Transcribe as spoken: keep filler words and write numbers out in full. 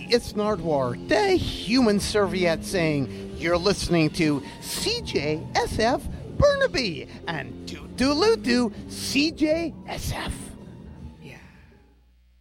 it's Nardwar, the human serviette, saying you're listening to C J S F Burnaby and Doo Doo Loo Doo C J S F.